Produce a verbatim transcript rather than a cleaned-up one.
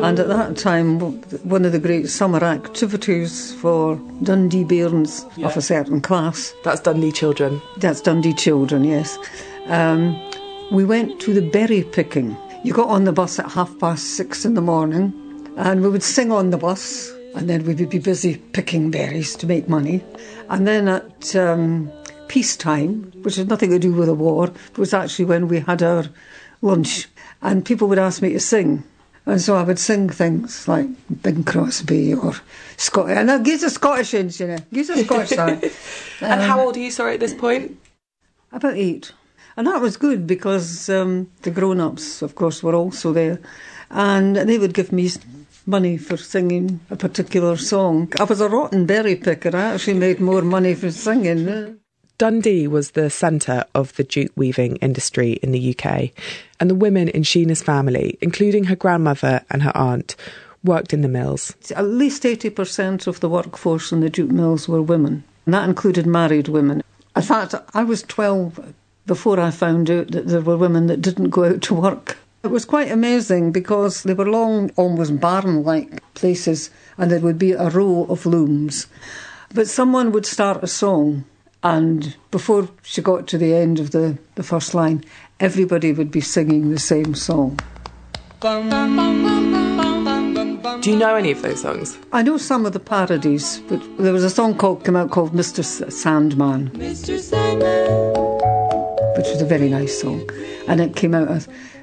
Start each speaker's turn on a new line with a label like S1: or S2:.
S1: And at that time, one of the great summer activities for Dundee bairns yeah. of a certain class.
S2: That's Dundee children.
S1: That's Dundee children, yes. Um, we went to the berry picking. You got on the bus at half past six in the morning, and we would sing on the bus, and then we would be busy picking berries to make money. And then at um, peacetime, which had nothing to do with the war, it was actually when we had our lunch, and people would ask me to sing. And so I would sing things like Bing Crosby or Scottish. And I'll give a Scottish in, you know. Give a Scottish song.
S2: And um, how old are you, sorry, at this point?
S1: About eight. And that was good because um, the grown-ups, of course, were also there. And they would give me money for singing a particular song. I was a rotten berry picker. I actually made more money for singing.
S2: Dundee was the centre of the jute weaving industry in the U K, and the women in Sheena's family, including her grandmother and her aunt, worked in the mills.
S1: At least eighty percent of the workforce in the jute mills were women, and that included married women. In fact, I was twelve before I found out that there were women that didn't go out to work. It was quite amazing because they were long, almost barn-like places, and there would be a row of looms. But someone would start a song, and before she got to the end of the, the first line, everybody would be singing the same song.
S2: Do you know any of those songs?
S1: I know some of the parodies, but there was a song called came out called Mister Sandman, Mister Sandman, which was a very nice song. And it came out as